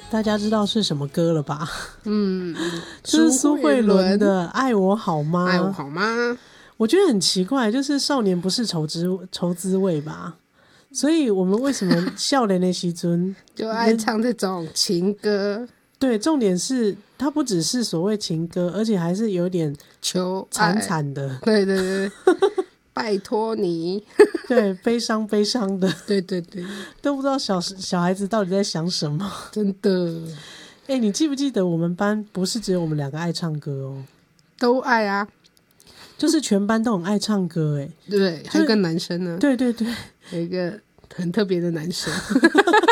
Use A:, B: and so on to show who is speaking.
A: 大家知道是什么歌了吧？就是苏慧伦的《爱我好吗》。
B: 爱我好吗？
A: 我觉得很奇怪，就是少年不是愁滋味吧？所以我们为什么少年的时阵
B: 就爱唱这种情歌？
A: 对，重点是它不只是所谓情歌，而且还是有点
B: 求
A: 惨惨的。
B: 对对对，拜托你。
A: 对，悲伤的。
B: 对对对，
A: 都不知道小孩子到底在想什么。
B: 真的。
A: 你记不记得我们班不是只有我们2个爱唱歌哦？
B: 都爱啊，
A: 就是全班都很爱唱歌。
B: 对，还有个男生呢。
A: 对对对，
B: 有一个很特别的男生。